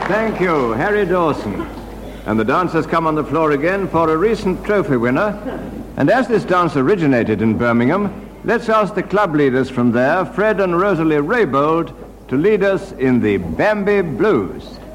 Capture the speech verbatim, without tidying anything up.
Thank you, Harry Dawson. And the dancers come on the floor again for a recent trophy winner. And as this dance originated in Birmingham, let's ask the club leaders from there, Fred and Rosalie Raybould, to lead us in the Bambi Blues.